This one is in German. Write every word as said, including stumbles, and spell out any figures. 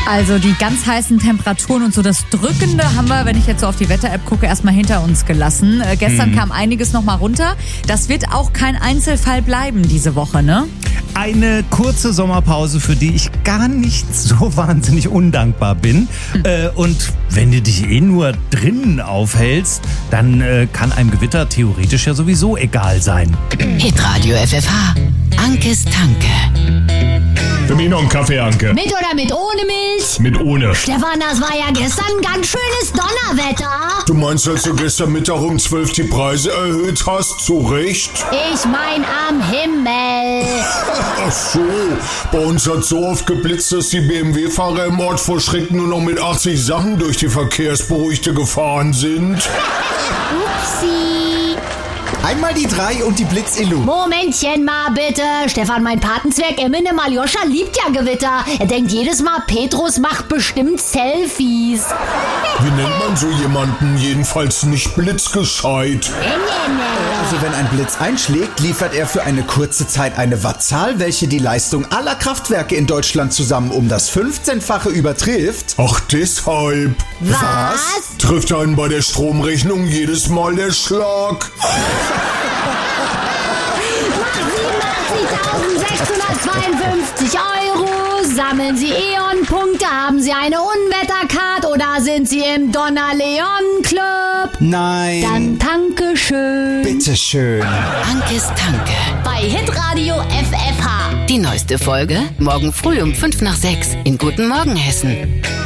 Also die ganz heißen Temperaturen und so das Drückende haben wir, wenn ich jetzt so auf die Wetter-App gucke, erstmal hinter uns gelassen. Äh, gestern hm. kam einiges nochmal runter. Das wird auch kein Einzelfall bleiben diese Woche, ne? Eine kurze Sommerpause, für die ich gar nicht so wahnsinnig undankbar bin. Hm. Äh, und wenn du dich eh nur drinnen aufhältst, dann äh, kann einem Gewitter theoretisch ja sowieso egal sein. Hitradio F F H. Ankes Tanke. Für mich noch einen Kaffee, Anke. Mit oder mit ohne Milch? Mit ohne. Stefan, das war ja gestern ganz schönes Donnerwetter. Du meinst, als du gestern Mittag um zwölf die Preise erhöht hast? Zu Recht? Ich mein am Himmel. Ach so. Bei uns hat so oft geblitzt, dass die B M W-Fahrer im Ort vor Schreck nur noch mit achtzig Sachen durch die Verkehrsberuhigte gefahren sind. Upsi. Einmal die drei und die Blitz-Illu. Momentchen mal bitte. Stefan, mein Patenzwerg Eminem Aljoscha liebt ja Gewitter. Er denkt jedes Mal, Petrus macht bestimmt Selfies. Wie nennt man so jemanden? Jedenfalls nicht blitzgescheit. Also wenn ein Blitz einschlägt, liefert er für eine kurze Zeit eine Wattzahl, welche die Leistung aller Kraftwerke in Deutschland zusammen um das fünfzehnfache übertrifft. Ach, deshalb. Was? Trifft einen bei der Stromrechnung jedes Mal der Schlag. siebenundsechzigtausendsechshundertzweiundfünfzig Euro. Sammeln Sie E.ON-Punkte? Haben Sie eine Unwettercard oder sind Sie im Donnerleon-Club? Nein. Dann danke schön. Bitteschön. Ankes Tanke. Bei Hitradio F F H. Die neueste Folge morgen früh um fünf nach sechs in Guten Morgen Hessen.